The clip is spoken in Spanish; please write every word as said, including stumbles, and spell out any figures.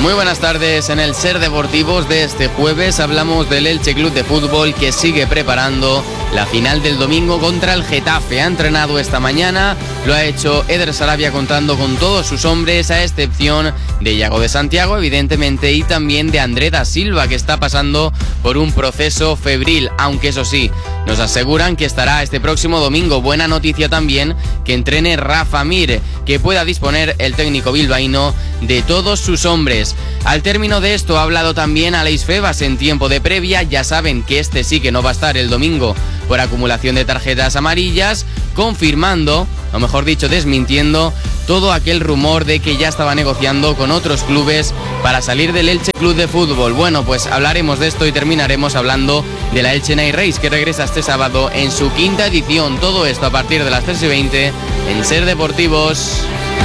Muy buenas tardes. En el Ser Deportivos de este jueves hablamos del Elche Club de Fútbol, que sigue preparando la final del domingo contra el Getafe. Ha entrenado esta mañana, lo ha hecho Eder Sarabia contando con todos sus hombres, a excepción de Iago de Santiago, evidentemente, y también de André da Silva, que está pasando por un proceso febril, aunque eso sí, nos aseguran que estará este próximo domingo. Buena noticia también que entrene Rafa Mir, que pueda disponer el técnico bilbaíno de todos sus hombres. Al término de esto ha hablado también Aleix Febas en tiempo de previa. Ya saben que este sí que no va a estar el domingo por acumulación de tarjetas amarillas, confirmando, o mejor dicho desmintiendo, todo aquel rumor de que ya estaba negociando con otros clubes para salir del Elche Club de Fútbol. Bueno, pues hablaremos de esto y terminaremos hablando de la Elche Night Race, que regresa este sábado en su quinta edición. Todo esto a partir de las tres y veinte en Ser Deportivos.